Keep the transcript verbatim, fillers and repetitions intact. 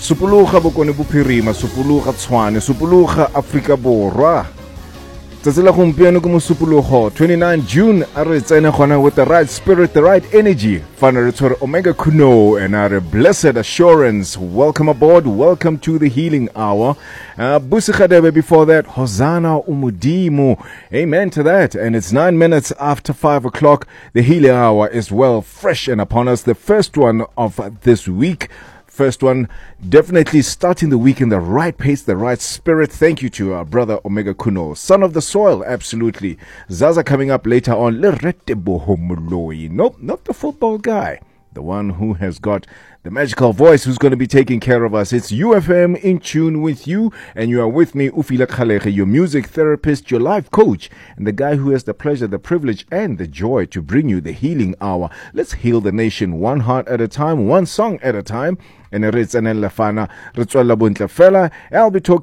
Supuluga Bokone Bophirima, Supuluga Tshwane, Supuluga Afrika Borwa. Tsatsi la gompieno ke mosupologo twenty-ninth June a re tsene gona with the right spirit, the right energy. Fana re tshwere Omega Kuno and our blessed assurance. Welcome aboard, welcome to the healing hour. Uh, Busi Khadebe before that, Hosanna Umudimo. Amen to that. And it's nine minutes after five o'clock. The healing hour is well fresh and upon us. The first one of this week. First one, definitely starting the week in the right pace, the right spirit. Thank you to our brother Omega Kuno, son of the soil, absolutely. Zaza coming up later on. Nope, not the football guy. The one who has got the magical voice, who's going to be taking care of us. It's U F M in tune with you, and you are with me, Ufila Khalege, your music therapist, your life coach, and the guy who has the pleasure, the privilege, and the joy to bring you the healing hour. Let's heal the nation one heart at a time, one song at a time. And it's an Lafana, I'll be talking